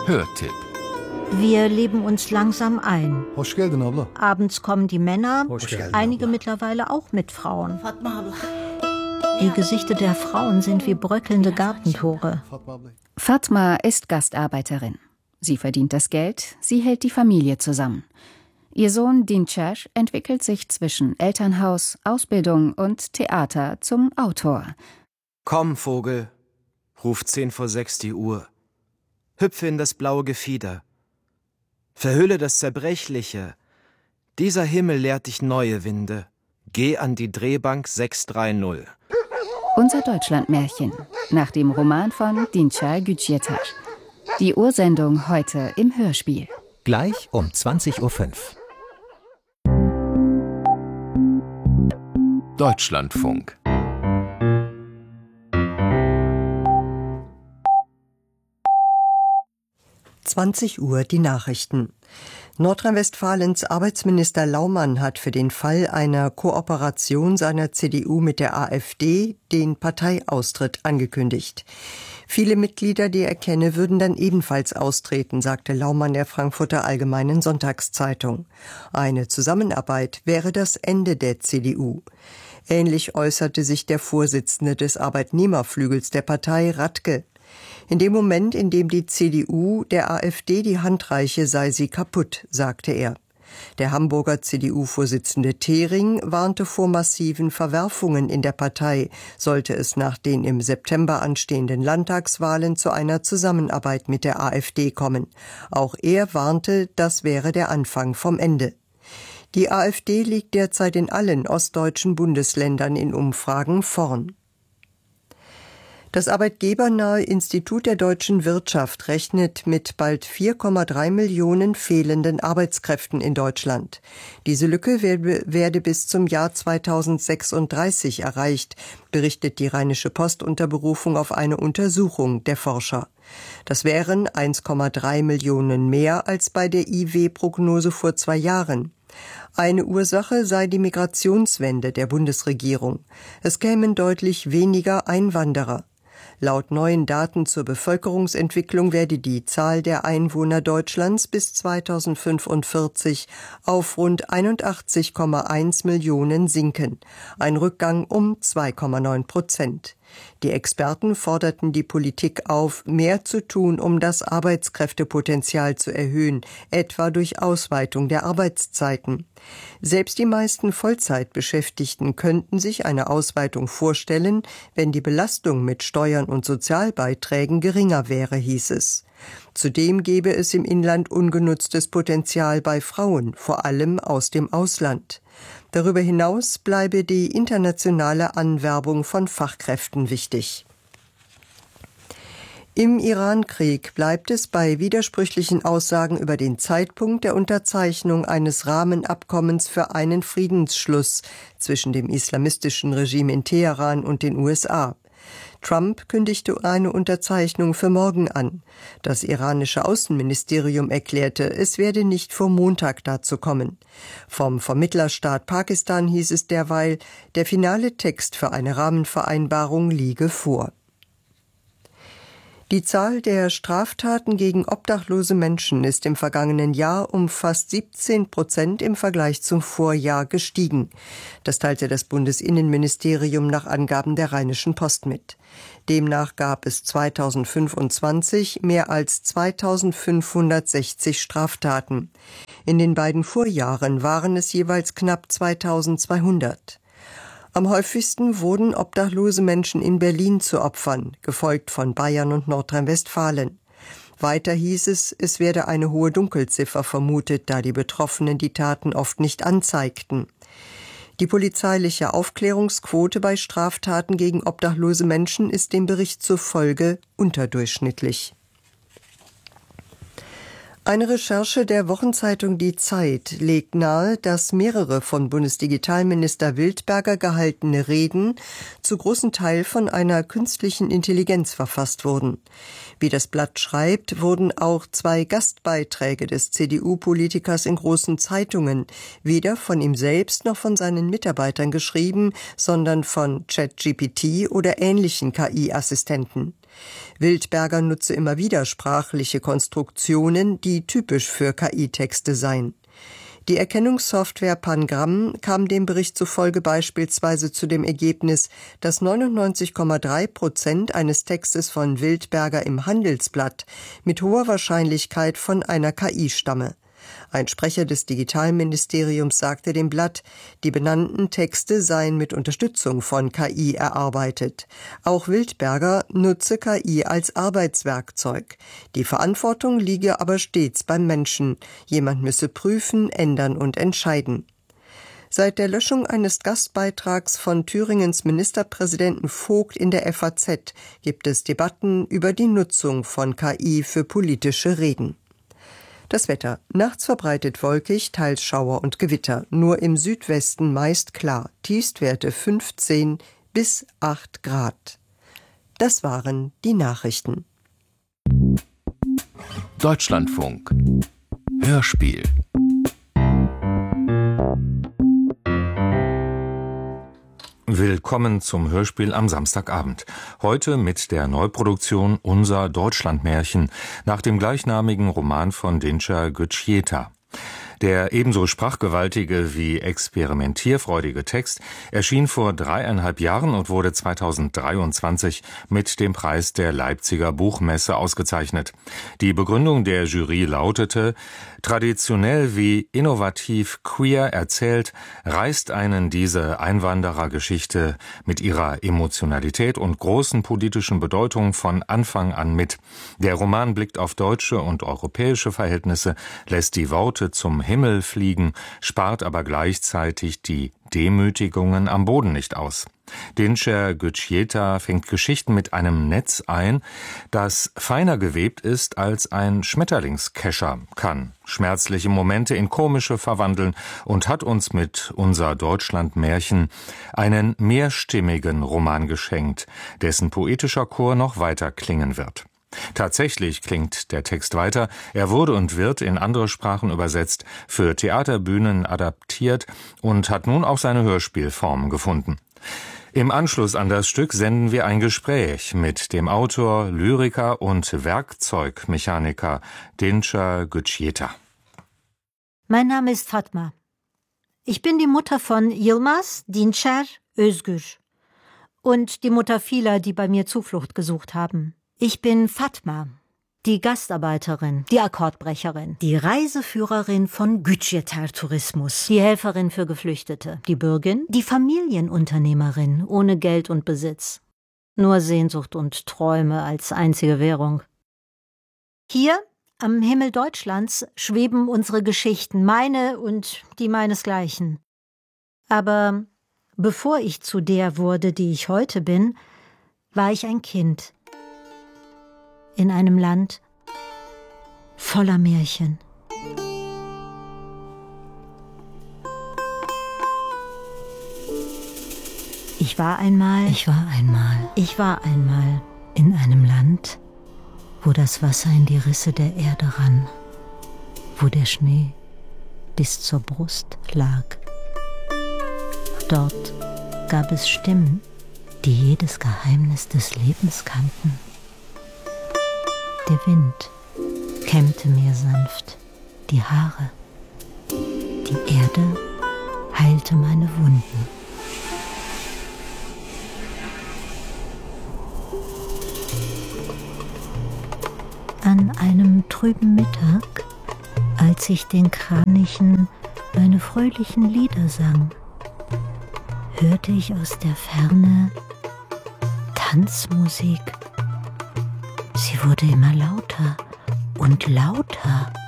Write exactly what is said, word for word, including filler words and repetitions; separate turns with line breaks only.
Hörtipp.
Wir leben uns langsam ein.
Hoş geldin abla.
Abends kommen die Männer,
Hoş geldin,
einige
abla.
mittlerweile auch mit Frauen. Die Gesichter der Frauen sind wie bröckelnde Gartentore.
Fatma ist Gastarbeiterin. Sie verdient das Geld, sie hält die Familie zusammen. Ihr Sohn Dinçer entwickelt sich zwischen Elternhaus, Ausbildung und Theater zum Autor.
Komm, Vogel, ruft zehn vor sechs die Uhr. Hüpfe in das blaue Gefieder. Verhülle das Zerbrechliche. Dieser Himmel lehrt dich neue Winde. Geh an die Drehbank sechs drei null.
Unser Deutschlandmärchen, nach dem Roman von Dinçer Gücietar. Die Ursendung heute im Hörspiel.
Gleich um zwanzig Uhr fünf.
Deutschlandfunk.
zwanzig Uhr die Nachrichten. Nordrhein-Westfalens Arbeitsminister Laumann hat für den Fall einer Kooperation seiner C D U mit der AfD den Parteiaustritt angekündigt. Viele Mitglieder, die er kenne, würden dann ebenfalls austreten, sagte Laumann der Frankfurter Allgemeinen Sonntagszeitung. Eine Zusammenarbeit wäre das Ende der C D U. Ähnlich äußerte sich der Vorsitzende des Arbeitnehmerflügels der Partei, Radke. In dem Moment, in dem die C D U der AfD die Hand reiche, sei sie kaputt, sagte er. Der Hamburger C D U-Vorsitzende Thering warnte vor massiven Verwerfungen in der Partei, sollte es nach den im September anstehenden Landtagswahlen zu einer Zusammenarbeit mit der AfD kommen. Auch er warnte, das wäre der Anfang vom Ende. Die AfD liegt derzeit in allen ostdeutschen Bundesländern in Umfragen vorn. Das arbeitgebernahe Institut der deutschen Wirtschaft rechnet mit bald vier Komma drei Millionen fehlenden Arbeitskräften in Deutschland. Diese Lücke werde bis zum Jahr zweitausendsechsunddreißig erreicht, berichtet die Rheinische Post unter Berufung auf eine Untersuchung der Forscher. Das wären eins Komma drei Millionen mehr als bei der I W-Prognose vor zwei Jahren. Eine Ursache sei die Migrationswende der Bundesregierung. Es kämen deutlich weniger Einwanderer. Laut neuen Daten zur Bevölkerungsentwicklung werde die Zahl der Einwohner Deutschlands bis zweitausendfünfundvierzig auf rund einundachtzig Komma eins Millionen sinken, ein Rückgang um zwei Komma neun Prozent. Die Experten forderten die Politik auf, mehr zu tun, um das Arbeitskräftepotenzial zu erhöhen, etwa durch Ausweitung der Arbeitszeiten. Selbst die meisten Vollzeitbeschäftigten könnten sich eine Ausweitung vorstellen, wenn die Belastung mit Steuern und Sozialbeiträgen geringer wäre, hieß es. Zudem gäbe es im Inland ungenutztes Potenzial bei Frauen, vor allem aus dem Ausland. Darüber hinaus bleibe die internationale Anwerbung von Fachkräften wichtig. Im Iran-Krieg bleibt es bei widersprüchlichen Aussagen über den Zeitpunkt der Unterzeichnung eines Rahmenabkommens für einen Friedensschluss zwischen dem islamistischen Regime in Teheran und den U S A. Trump kündigte eine Unterzeichnung für morgen an. Das iranische Außenministerium erklärte, es werde nicht vor Montag dazu kommen. Vom Vermittlerstaat Pakistan hieß es derweil, der finale Text für eine Rahmenvereinbarung liege vor. Die Zahl der Straftaten gegen obdachlose Menschen ist im vergangenen Jahr um fast siebzehn Prozent im Vergleich zum Vorjahr gestiegen. Das teilte das Bundesinnenministerium nach Angaben der Rheinischen Post mit. Demnach gab es zweitausendfünfundzwanzig mehr als zweitausendfünfhundertsechzig Straftaten. In den beiden Vorjahren waren es jeweils knapp zweitausendzweihundert. Am häufigsten wurden obdachlose Menschen in Berlin zu Opfern, gefolgt von Bayern und Nordrhein-Westfalen. Weiter hieß es, es werde eine hohe Dunkelziffer vermutet, da die Betroffenen die Taten oft nicht anzeigten. Die polizeiliche Aufklärungsquote bei Straftaten gegen obdachlose Menschen ist dem Bericht zufolge unterdurchschnittlich. Eine Recherche der Wochenzeitung Die Zeit legt nahe, dass mehrere von Bundesdigitalminister Wildberger gehaltene Reden zu großen Teil von einer künstlichen Intelligenz verfasst wurden. Wie das Blatt schreibt, wurden auch zwei Gastbeiträge des C D U-Politikers in großen Zeitungen weder von ihm selbst noch von seinen Mitarbeitern geschrieben, sondern von ChatGPT oder ähnlichen K I-Assistenten. Wildberger nutze immer wieder sprachliche Konstruktionen, die typisch für K I-Texte seien. Die Erkennungssoftware Pangramm kam dem Bericht zufolge beispielsweise zu dem Ergebnis, dass neunundneunzig Komma drei Prozent eines Textes von Wildberger im Handelsblatt mit hoher Wahrscheinlichkeit von einer K I stamme. Ein Sprecher des Digitalministeriums sagte dem Blatt, die benannten Texte seien mit Unterstützung von K I erarbeitet. Auch Wildberger nutze K I als Arbeitswerkzeug. Die Verantwortung liege aber stets beim Menschen. Jemand müsse prüfen, ändern und entscheiden. Seit der Löschung eines Gastbeitrags von Thüringens Ministerpräsidenten Vogt in der F A Z gibt es Debatten über die Nutzung von K I für politische Reden. Das Wetter. Nachts verbreitet wolkig, teils Schauer und Gewitter. Nur im Südwesten meist klar. Tiefstwerte fünfzehn bis acht Grad. Das waren die Nachrichten.
Deutschlandfunk. Hörspiel. Willkommen zum Hörspiel am Samstagabend. Heute mit der Neuproduktion Unser Deutschlandmärchen nach dem gleichnamigen Roman von Dinčer Gyčeta. Der ebenso sprachgewaltige wie experimentierfreudige Text erschien vor dreieinhalb Jahren und wurde zweitausenddreiundzwanzig mit dem Preis der Leipziger Buchmesse ausgezeichnet. Die Begründung der Jury lautete: Traditionell wie innovativ queer erzählt, reißt einen diese Einwanderergeschichte mit ihrer Emotionalität und großen politischen Bedeutung von Anfang an mit. Der Roman blickt auf deutsche und europäische Verhältnisse, lässt die Worte zum Himmel fliegen, spart aber gleichzeitig die Demütigungen am Boden nicht aus. Dinčer Gyčeta fängt Geschichten mit einem Netz ein, das feiner gewebt ist als ein Schmetterlingskescher, kann schmerzliche Momente in komische verwandeln und hat uns mit Unser Deutschlandmärchen einen mehrstimmigen Roman geschenkt, dessen poetischer Chor noch weiter klingen wird. Tatsächlich klingt der Text weiter. Er wurde und wird in andere Sprachen übersetzt, für Theaterbühnen adaptiert und hat nun auch seine Hörspielform gefunden. Im Anschluss an das Stück senden wir ein Gespräch mit dem Autor, Lyriker und Werkzeugmechaniker Dinčer Gyčeta.
Mein Name ist Fatma. Ich bin die Mutter von Yilmaz, Dinčer, Özgür und die Mutter vieler, die bei mir Zuflucht gesucht haben. Ich bin Fatma, die Gastarbeiterin, die Akkordbrecherin, die Reiseführerin von Gyčeter Tourismus, die Helferin für Geflüchtete, die Bürgin, die Familienunternehmerin ohne Geld und Besitz. Nur Sehnsucht und Träume als einzige Währung. Hier, am Himmel Deutschlands, schweben unsere Geschichten, meine und die meinesgleichen. Aber bevor ich zu der wurde, die ich heute bin, war ich ein Kind. In einem Land voller Märchen. Ich war einmal, ich war einmal, ich war einmal in einem Land, wo das Wasser in die Risse der Erde rann, wo der Schnee bis zur Brust lag. Dort gab es Stimmen, die jedes Geheimnis des Lebens kannten. Der Wind kämmte mir sanft die Haare. Die Erde heilte meine Wunden. An einem trüben Mittag, als ich den Kranichen meine fröhlichen Lieder sang, hörte ich aus der Ferne Tanzmusik. Sie wurde immer lauter und lauter.